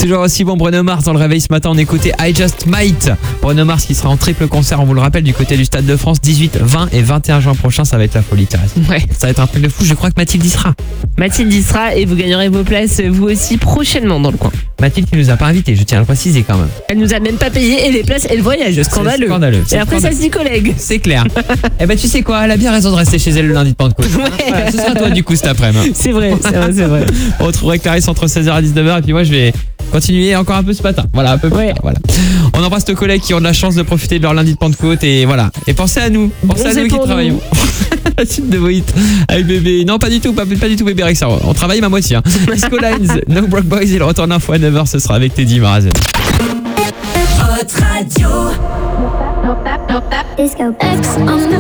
Toujours aussi bon, Bruno Mars dans le réveil ce matin, on écoutait I Just Might. Bruno Mars qui sera en triple concert, on vous le rappelle, du côté du Stade de France, 18, 20 et 21 juin prochain, ça va être la folie, Thérèse. Ouais. Ça va être un truc de fou, je crois que Mathilde y sera. Mathilde y sera et vous gagnerez vos places vous aussi prochainement dans le coin. Mathilde qui nous a pas invités, je tiens à le préciser quand même. Elle nous a même pas payé et les places et le voyage, scandaleux. Scandaleux. Et après ça se dit collègue. C'est clair. Eh ben tu sais quoi, elle a bien raison de rester chez elle le lundi de Pentecôte. Voilà, ce sera toi du coup cet après-midi. C'est vrai. On retrouverait Clarisse entre 16h et 19h et puis moi je vais continuer encore un peu ce matin. Voilà, un peu plus tard, voilà. On embrasse nos collègues qui ont de la chance de profiter de leur lundi de Pentecôte et voilà. Et pensez à nous. Pensez à nous qui travaillons. La suite de vos hits avec bébé. Non, pas du tout bébé Rexha. On travaille ma moitié. Disco Lines, No Broke Boys, il retourne info à 9h, ce sera avec Teddy Marazet. Hot Radio. Disco X on the